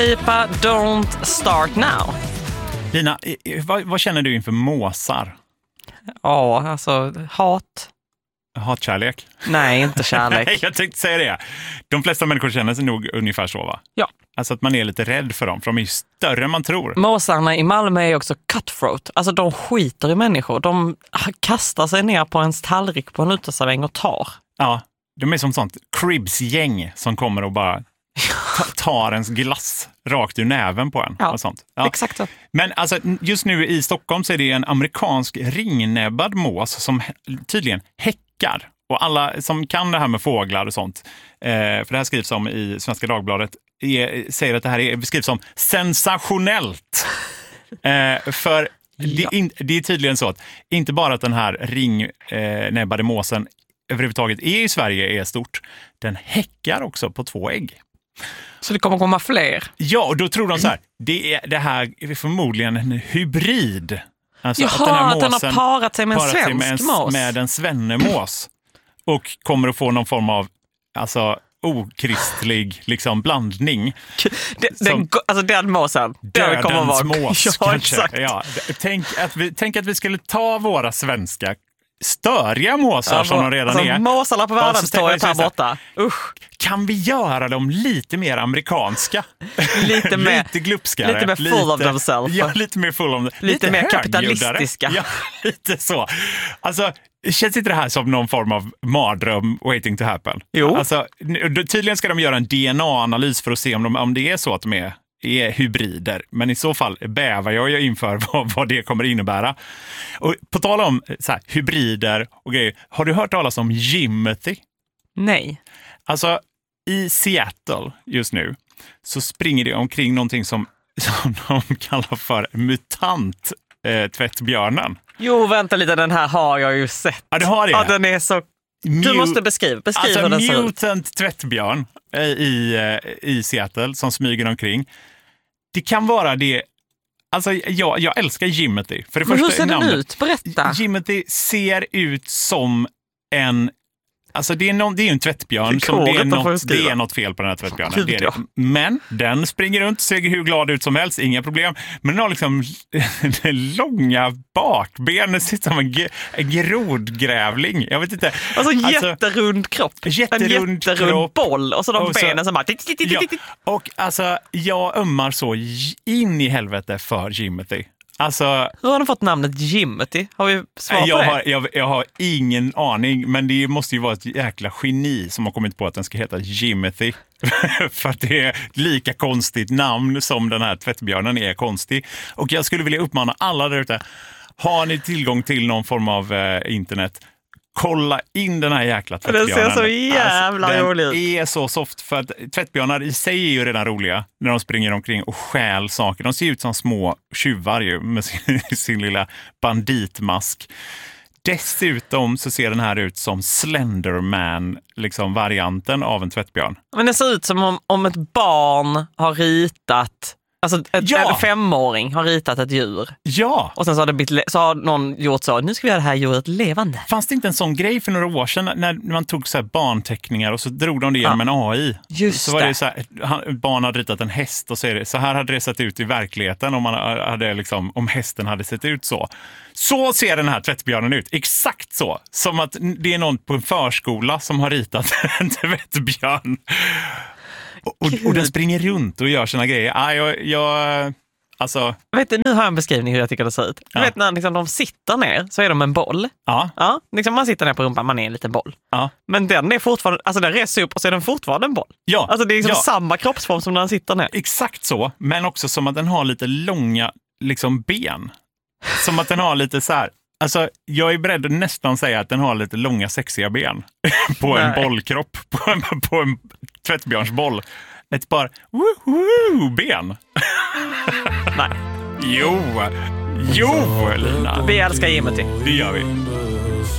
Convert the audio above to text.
Ipa, don't start now. Lina, vad känner du inför måsar? Ja, alltså hat. Hatkärlek? Nej, inte kärlek. Nej, jag tänkte säga det. De flesta människor känner sig nog ungefär så, va? Ja. Alltså att man är lite rädd för dem, för de är ju större än man tror. Måsarna i Malmö är också cutthroat. Alltså de skiter i människor. De kastar sig ner på ens tallrik på en uteserväng och tar. Ja, de är som sånt Cribs-gäng som kommer och bara tar ens glass rakt ur näven på en. Ja, och sånt. Ja, exakt så. Men alltså, just nu i Stockholm så är det en amerikansk ringnäbbad mås som tydligen häckar. Och alla som kan det här med fåglar och sånt, för det här skrivs om i Svenska Dagbladet, säger att det här beskrivs som sensationellt. För det är tydligen så att inte bara att den här ringnäbbade måsen överhuvudtaget är i Sverige är stort, den häckar också på 2 ägg. Så det kommer komma fler? Ja, och då tror de så här, det här är förmodligen en hybrid. Alltså Jaha, att den har parat sig med en svensk mås. Med en svennemås. Och kommer att få någon form av okristlig liksom, blandning. Alltså den måsen. Dödens mås, ja, kanske. Exakt. Ja, tänk att vi skulle ta våra svenska störiga måsar som de redan är. Måsarna på Världstorget här borta. Usch. Kan vi göra dem lite mer amerikanska? Lite glupskare. Lite mer full of themselves. Ja, lite mer full of lite mer kapitalistiska. Ja, lite så. Alltså, känns inte det här som någon form av mardröm waiting to happen? Jo. Alltså, tydligen ska de göra en DNA-analys för att se om det är så att de är hybrider. Men i så fall bävar jag inför vad det kommer innebära. Och på tal om så här, hybrider och grejer, har du hört talas om Jimothy? Nej. Alltså, i Seattle just nu så springer det omkring någonting som de kallar för mutant tvättbjörnen. Jo, vänta lite, den här har jag ju sett. Ja, du har det? Ja, den är så... Du måste beskriva hur den ser ut. Mutant tvättbjörn i Seattle som smyger omkring. Det kan vara det... Alltså, jag älskar Jimothy. För det Men första hur ser den ut? Berätta. Jimothy ser ut som en... Alltså det är ju en tvättbjörn, det är något fel på den här tvättbjörnen. Det är det. Men den springer runt, ser hur glad ut som helst, inga problem. Men den har liksom långa bakben, det sitter som en grodgrävling. Jag vet inte. Alltså jätterund kropp. En jätterund boll och så de benen som bara... Ja, och alltså jag ömmar så in i helvete för Jimothy. Alltså, hur har de fått namnet Jimothy? Har vi svar på det? Jag har ingen aning, men det måste ju vara ett jäkla geni som har kommit på att den ska heta Jimothy. För att det är lika konstigt namn som den här tvättbjörnen är konstig. Och jag skulle vilja uppmana alla där ute, har ni tillgång till någon form av internet, kolla in den här jäkla tvättbjörnen. Den ser så jävla rolig ut. Den är så soft, för att tvättbjörnar i sig är ju redan roliga när de springer omkring och stjäl saker. De ser ut som små tjuvar ju med sin lilla banditmask. Dessutom så ser den här ut som Slenderman, liksom varianten av en tvättbjörn. Men det ser ut som om ett barn har ritat... Alltså en 5-åring har ritat ett djur. Ja. Och sen så har någon gjort så, nu ska vi göra det här djuret levande. Fanns det inte en sån grej för några år sedan när man tog så här barnteckningar och så drog de det genom en AI? Just så var det så här, barn hade ritat en häst och så här hade det sett ut i verkligheten om hästen hade sett ut så. Så ser den här tvättbjörnen ut. Exakt så. Som att det är någon på en förskola som har ritat en tvättbjörn. Och den springer runt och gör sina grejer. Alltså... Vet du, nu har jag en beskrivning hur jag tycker det ser ut. Du vet när liksom, de sitter ner så är de en boll. Ja, liksom man sitter ner på rumpan, man är en liten boll. Ja. Men den är fortfarande, alltså den reser upp och så är den fortfarande en boll. Ja. Alltså det är liksom samma kroppsform som när den sitter ner. Exakt så, men också som att den har lite långa liksom, ben. Som att den har lite så här... Alltså, jag är beredd att nästan säga att den har lite långa sexiga ben på en bollkropp, på en tvättbjörnsboll. Ett par ben. Nej. Jo, Lina. Vi älskar Jimothy. Det gör vi.